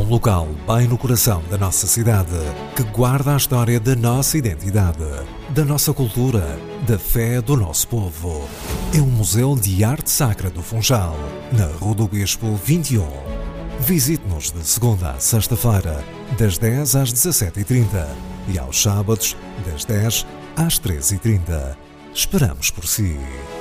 local bem no coração da nossa cidade, que guarda a história da nossa identidade, da nossa cultura, da fé do nosso povo. É um museu de arte sacra do Funchal, na Rua do Bispo 21. Visite-nos de segunda a sexta-feira, das 10 às 17h30 e aos sábados, das 10 às 13h30. Esperamos por si.